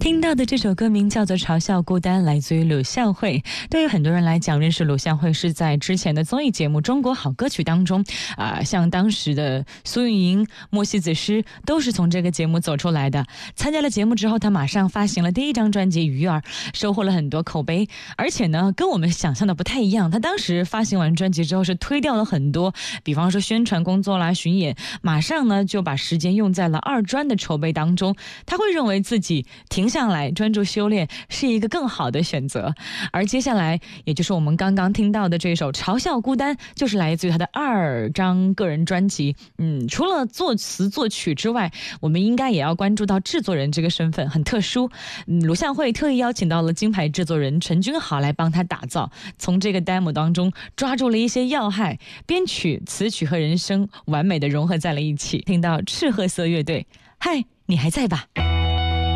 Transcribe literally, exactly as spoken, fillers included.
听到的这首歌名叫做《嘲笑孤单》，来自于鲁向蕙。对于很多人来讲，认识鲁向蕙是在之前的综艺节目《中国好歌曲》当中啊、呃，像当时的苏运莹、莫西子诗都是从这个节目走出来的。参加了节目之后，他马上发行了第一张专辑《鱼儿》，收获了很多口碑。而且呢，跟我们想象的不太一样，他当时发行完专辑之后是推掉了很多，比方说宣传工作啦、巡演，马上呢就把时间用在了二专的筹备当中。他会认为自己停下来专注修炼是一个更好的选择。而接下来也就是我们刚刚听到的这首《嘲笑孤单》，就是来自于他的二张个人专辑。嗯，除了作词作曲之外，我们应该也要关注到制作人这个身份很特殊。嗯，鲁向蕙特意邀请到了金牌制作人陈君豪来帮他打造，从这个 demo 当中抓住了一些要害，编曲、词曲和人声完美的融合在了一起。听到赤褐色乐队，嗨，你还在吧？